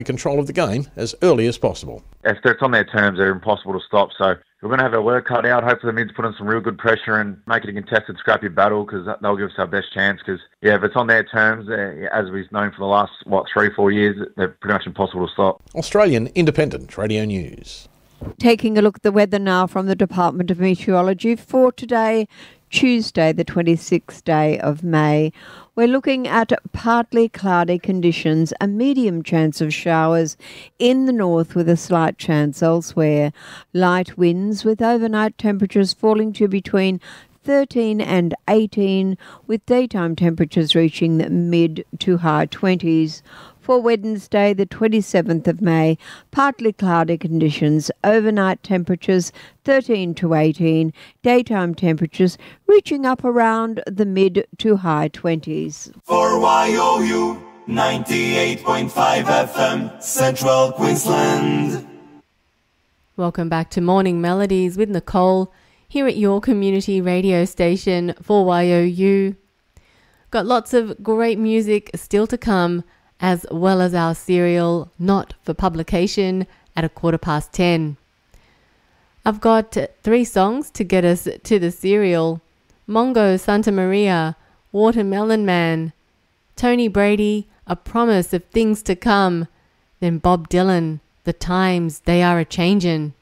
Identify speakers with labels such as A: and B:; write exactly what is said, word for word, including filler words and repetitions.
A: control of the game as early as possible.
B: If it's on their terms, they're impossible to stop. So we're going to have our work cut out. Hopefully the Mids put in some real good pressure and make it a contested, scrappy battle, because they'll give us our best chance. Because, yeah, if it's on their terms, uh, as we've known for the last, what, three, four years, they're pretty much impossible to stop.
A: Australian Independent Radio News.
C: Taking a look at the weather now from the Department of Meteorology for today, Tuesday, the twenty-sixth day of May. We're looking at partly cloudy conditions, a medium chance of showers in the north with a slight chance elsewhere. Light winds with overnight temperatures falling to between thirteen and eighteen, with daytime temperatures reaching the mid to high twenties. For Wednesday, the twenty-seventh of May, partly cloudy conditions, overnight temperatures thirteen to eighteen, daytime temperatures reaching up around the mid to high twenties.
D: For Y O U ninety-eight point five F M, Central Queensland.
E: Welcome back to Morning Melodies with Nicole, here at your community radio station for Y O U. Got lots of great music still to come, as well as our serial Not for Publication at a quarter past ten. I've got three songs to get us to the serial: Mongo Santa Maria, Watermelon Man, Tony Brady, A Promise of Things to Come, then Bob Dylan, The Times They Are a-Changin'.